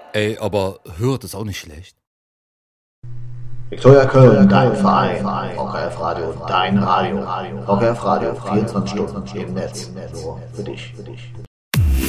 Ey, aber hört ist auch nicht schlecht. Viktoria Köln, dein Verein. VKF Radio, dein Radio. VKF Radio, 24 Stunden im Netz. Nur für dich.